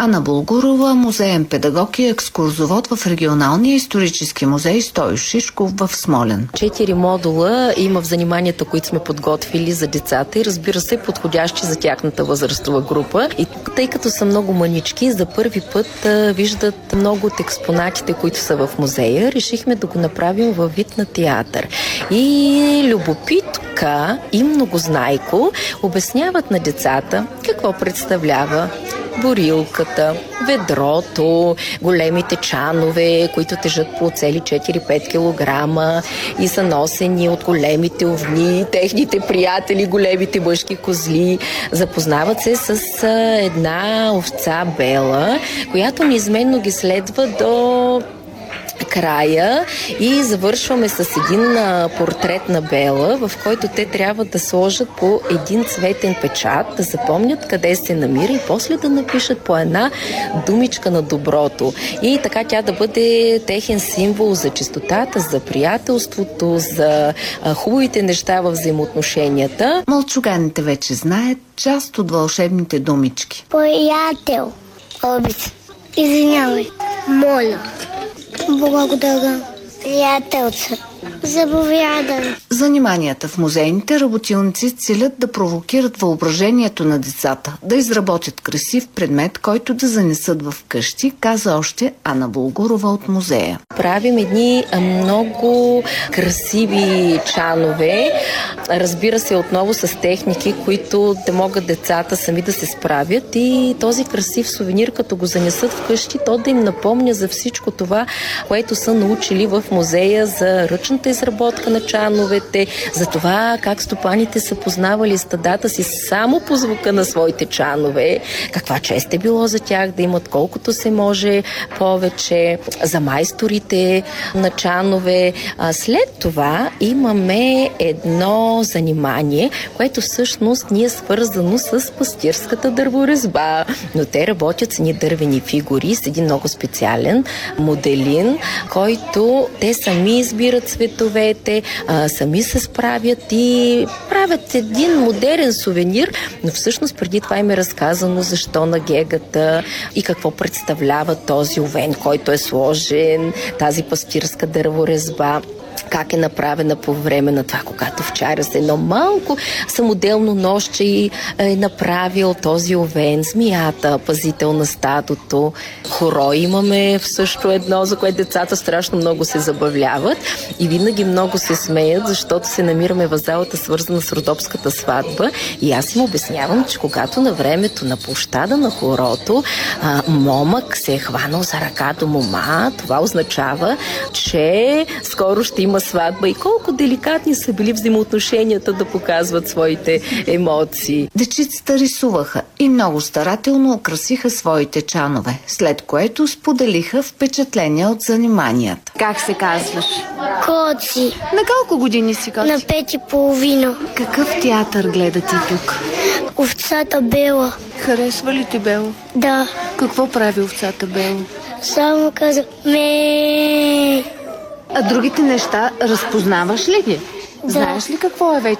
Ана Булгурова, музеен педагог и екскурзовод в регионалния исторически музей Стойо Шишков в Смолян. 4 модула има в заниманията, които сме подготвили за децата и разбира се, подходящи за тяхната възрастова група. И тъй като са много манички, за първи път виждат много от експонатите, които са в музея, решихме да го направим във вид на театър. И любопитка и многознайко обясняват на децата какво представлява борилката, ведрото, големите чанове, които тежат по цели 4-5 килограма и са носени от големите овни, техните приятели, големите мъжки козли. Запознават се с една овца Бела, която неизменно ги следва до края и завършваме с един портрет на Бела, в който те трябва да сложат по един цветен печат, да запомнят къде се намира и после да напишат по една думичка на доброто. И така тя да бъде техен символ за чистотата, за приятелството, за хубавите неща в взаимоотношенията. Малчуганите вече знаят част от вълшебните думички. Приятел, обич, извинявай, моля, благодаря, приятелче, заповядай. Заниманията в музейните работилници целят да провокират въображението на децата, да изработят красив предмет, който да занесат в къщи, каза още Ана Булгурова от музея. Правим едни много красиви чанове, разбира се, отново с техники, които да могат децата сами да се справят и този красив сувенир, като го занесат вкъщи, то да им напомня за всичко това, което са научили в музея, за ръчната изработка на чановете, за това как стопаните са познавали стадата си само по звука на своите чанове, каква чест е било за тях да имат колкото се може повече, за майсторите на чанове. След това имаме едно занимание, което всъщност ни е свързано с пастирската дърворезба, но те работят с едни дървени фигури, с един много специален моделин, който те сами избират цветовете, сами се справят и правят един модерен сувенир, но всъщност преди това им е разказано защо на гегата и какво представлява този овен, който е сложен, тази пастирска дърворезба, как е направена по време на това, когато вчера с едно малко самоделно нощче и е направил този овен, змията, пазител на стадото. Хоро имаме също едно, за което децата страшно много се забавляват и винаги много се смеят, защото се намираме в залата, свързана с родопската сватба и аз им обяснявам, че когато на времето на площада на хорото момък се е хванал за ръка до мома, това означава, че скоро ще има сватба и колко деликатни са били взаимоотношенията да показват своите емоции. Дечицата рисуваха и много старателно украсиха своите чанове, след което споделиха впечатления от заниманията. Как се казваш? Коци. На колко години си, Коци? На 5,5. Какъв театър гледа ти тук? Овцата Бела. Харесва ли ти Бело? Да. Какво прави овцата Бело? Само каза ме. А другите неща разпознаваш ли ги? Да. Знаеш ли какво е вече